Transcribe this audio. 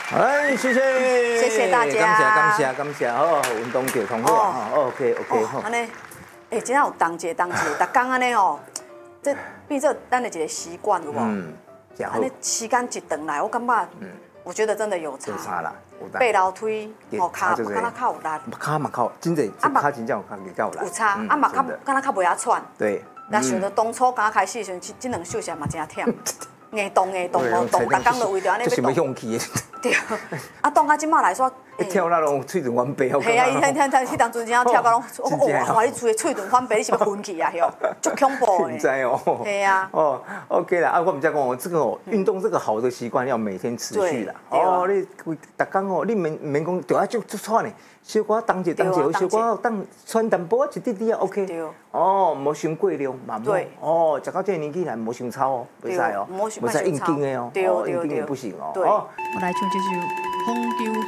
哎，谢谢， 谢谢大家， 感谢，好，运动就通好啊，OK，好。 安尼，真有同齐，逐工安尼哦，这变做咱的一个习惯，有无？安尼时间一长来，我感觉，我觉得真的有差。 有差啦， 背楼梯，脚敢若较有力。 脚嘛较，真侪，脚真正有力。 有差，嘛敢若较袂晓喘。 对。 那想到当初刚开始的时阵，这两手是嘛真忝，硬动，无动，逐工都为着安尼要动。 这是要勇气的。 对，动到即摆来说， 跳那种喙唇翻白， 系啊，迄当阵真跳到拢，哇！你喙唇翻白，你是要昏去啊？哟，足恐怖的。 唔知哦。 系啊。 OK 啦，我们再讲这个运动这个好的习惯要每天持续啦。你逐工你免讲就要足喘的，小可当一小可当喘淡薄一滴啊 OK。对。无伤过量，嘛无。食到这个年纪来无伤操哦，袂使哦，袂使硬劲的哦，硬劲的不行哦。 对。 我来唱这首《红球》。